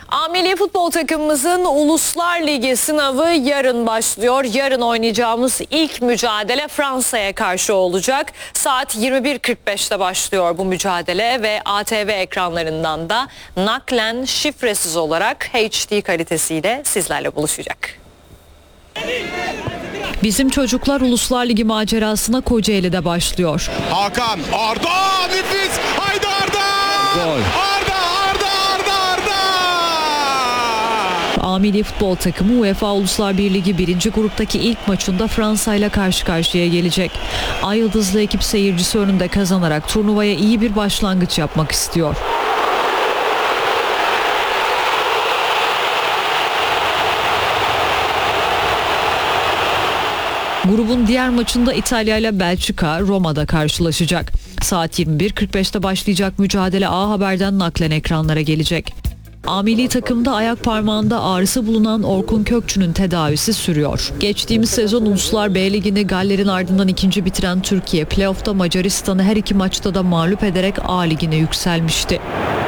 A milli futbol takımımızın Uluslar Ligi sınavı yarın başlıyor. Yarın oynayacağımız ilk mücadele Fransa'ya karşı olacak. Saat 21.45'te başlıyor bu mücadele ve ATV ekranlarından da naklen şifresiz olarak HD kalitesiyle sizlerle buluşacak. Bizim çocuklar Uluslar Ligi macerasına Kocaeli'de başlıyor. Hakan, Arda, nefis, haydi Arda! Gol. A milli futbol takımı UEFA Uluslar Birliği 1. gruptaki ilk maçında Fransa ile karşı karşıya gelecek. Ay Yıldızlı ekip seyircisi önünde kazanarak turnuvaya iyi bir başlangıç yapmak istiyor. Grubun diğer maçında İtalya ile Belçika Roma'da karşılaşacak. Saat 21.45'te başlayacak mücadele A Haber'den naklen ekranlara gelecek. A milli takımda ayak parmağında ağrısı bulunan Orkun Kökçü'nün tedavisi sürüyor. Geçtiğimiz sezon Uluslar B Ligi'ni Galler'in ardından ikinci bitiren Türkiye, playoff'ta Macaristan'ı her iki maçta da mağlup ederek A Ligi'ne yükselmişti.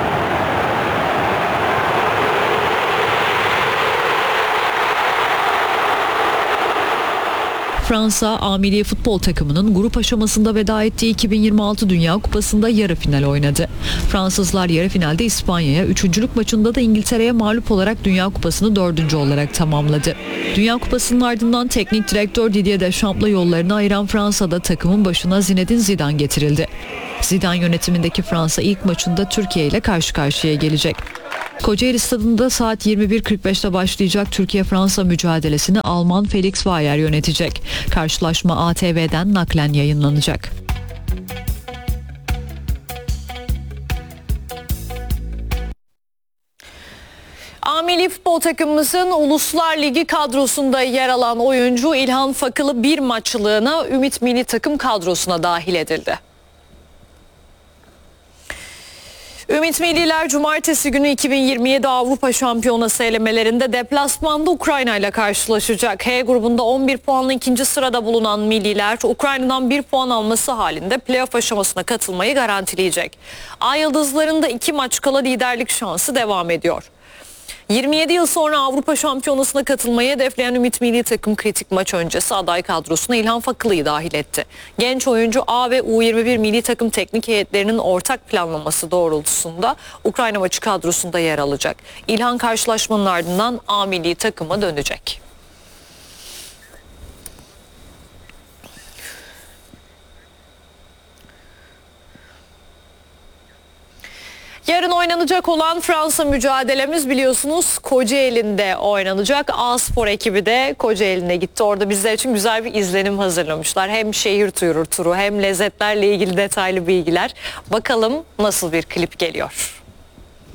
Fransa, A milli futbol takımının grup aşamasında veda ettiği 2026 Dünya Kupası'nda yarı final oynadı. Fransızlar yarı finalde İspanya'ya, üçüncülük maçında da İngiltere'ye mağlup olarak Dünya Kupası'nı 4. olarak tamamladı. Dünya Kupası'nın ardından teknik direktör Didier Deschamps'la yollarını ayıran Fransa'da takımın başına Zinedine Zidane getirildi. Zidane yönetimindeki Fransa ilk maçında Türkiye ile karşı karşıya gelecek. Kocaeli Stadı'nda saat 21.45'te başlayacak Türkiye-Fransa mücadelesini Alman Felix Bayer yönetecek. Karşılaşma ATV'den naklen yayınlanacak. A milli futbol takımımızın Uluslar Ligi kadrosunda yer alan oyuncu İlhan Fakılı bir maçlığına Ümit Milli Takım kadrosuna dahil edildi. Ümit Milliler cumartesi günü 2027 Avrupa Şampiyonası elemelerinde deplasmanda Ukrayna ile karşılaşacak. H grubunda 11 puanla ikinci sırada bulunan Milliler Ukrayna'dan 1 puan alması halinde playoff aşamasına katılmayı garantileyecek. Ay Yıldızların da 2 maç kala liderlik şansı devam ediyor. 27 yıl sonra Avrupa Şampiyonası'na katılmayı hedefleyen Ümit Milli Takım kritik maç öncesi aday kadrosuna İlhan Fakılı'yı dahil etti. Genç oyuncu A ve U21 Milli Takım teknik heyetlerinin ortak planlaması doğrultusunda Ukrayna maçı kadrosunda yer alacak. İlhan karşılaşmanın ardından A Milli Takıma dönecek. Yarın oynanacak olan Fransa mücadelemiz biliyorsunuz Kocaeli'nde oynanacak. A-Spor ekibi de Kocaeli'ne gitti. Orada bizler için güzel bir izlenim hazırlamışlar. Hem şehir turu hem lezzetlerle ilgili detaylı bilgiler. Bakalım nasıl bir klip geliyor.